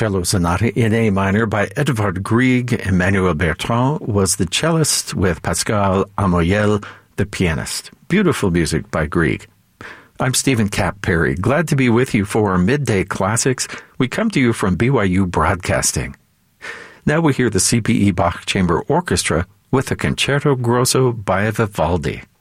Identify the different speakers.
Speaker 1: Cello Sonata in A minor by Edvard Grieg. Emmanuel Bertrand was the cellist with Pascal Amoyel, the pianist. Beautiful music by Grieg. I'm Stephen Cap Perry, glad to be with you for Midday Classics. We come to you from BYU Broadcasting. Now we hear the CPE Bach Chamber Orchestra with a Concerto Grosso by Vivaldi.